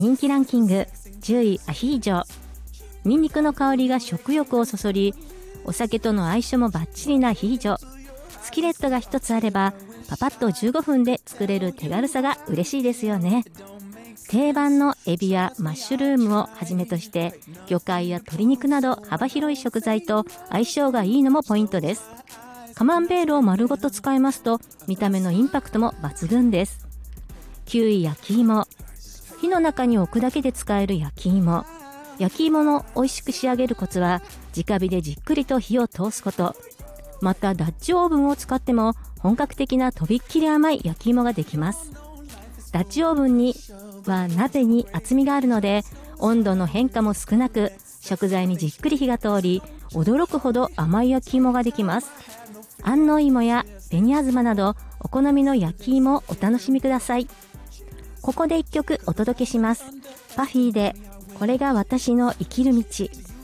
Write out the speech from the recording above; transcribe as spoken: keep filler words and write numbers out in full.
人気ランキングじゅうい、アヒージョ。ニンニクの香りが食欲をそそり、お酒との相性もバッチリなアヒージョ。スキレットが一つあればパパッとじゅうごふんで作れる手軽さが嬉しいですよね。定番のエビやマッシュルームをはじめとして魚介や鶏肉など幅広い食材と相性がいいのもポイントです。カマンベールを丸ごと使いますと見た目のインパクトも抜群です。キウイ焼き芋。火の中に置くだけで使える焼き芋。焼き芋の美味しく仕上げるコツは直火でじっくりと火を通すこと。またダッチオーブンを使っても本格的なとびっきり甘い焼き芋ができます。ダッチオーブンには鍋に厚みがあるので温度の変化も少なく食材にじっくり火が通り驚くほど甘い焼き芋ができます。安納芋や紅あずまなどお好みの焼き芋をお楽しみください。ここで一曲お届けします。パフィーでこれが私の生きる道。